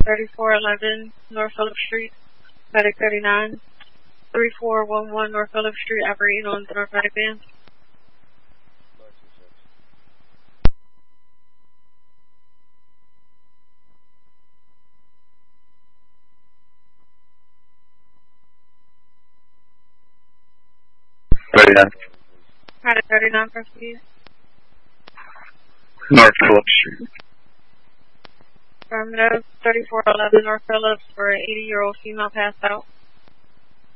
3411 North Phillip Street, medic 39. 3411 North Phillip Street, operating on the North Medic van. Medic 39, proceed. North Phillip Street. Affirmative, 3411 North Phillips for an 80-year-old female passed out.